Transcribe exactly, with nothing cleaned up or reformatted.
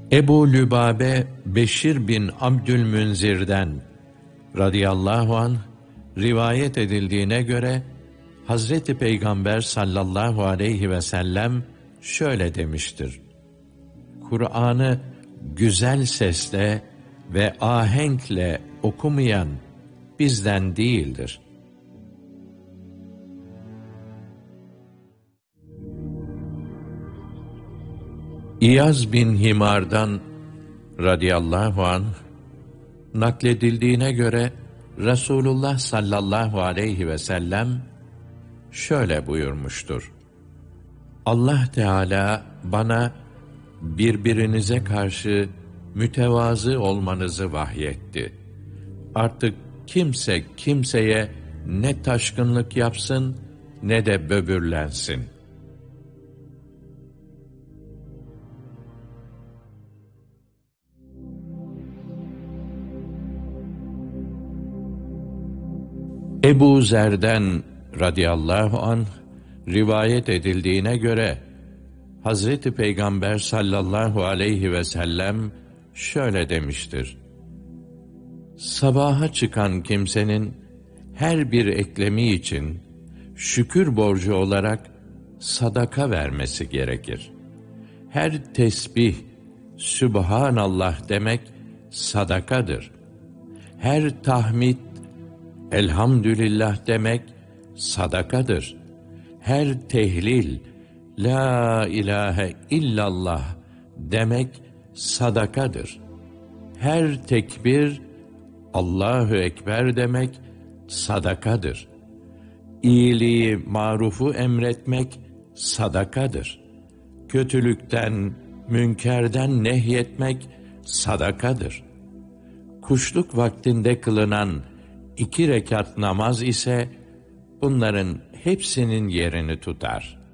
Ebu Lübabe Beşir bin Abdülmünzir'den radıyallahu anh rivayet edildiğine göre Hazreti Peygamber sallallahu aleyhi ve sellem şöyle demiştir: Kur'an'ı güzel sesle ve ahenkle okumayan bizden değildir. İyaz bin Himar'dan radıyallahu anh nakledildiğine göre Resulullah sallallahu aleyhi ve sellem şöyle buyurmuştur: Allah Teala bana birbirinize karşı mütevazı olmanızı vahyetti. Artık kimse kimseye ne taşkınlık yapsın ne de böbürlensin. Ebu Zer'den radıyallahu anh rivayet edildiğine göre Hazreti Peygamber sallallahu aleyhi ve sellem şöyle demiştir: Sabaha çıkan kimsenin her bir eklemi için şükür borcu olarak sadaka vermesi gerekir. Her tesbih Sübhanallah demek sadakadır. Her tahmid Elhamdülillah demek sadakadır. Her tehlil La ilahe illallah demek sadakadır. Her tekbir Allahu Ekber demek sadakadır. İyiliği, marufu emretmek sadakadır. Kötülükten, münkerden nehyetmek sadakadır. Kuşluk vaktinde kılınan iki rekat namaz ise bunların hepsinin yerini tutar.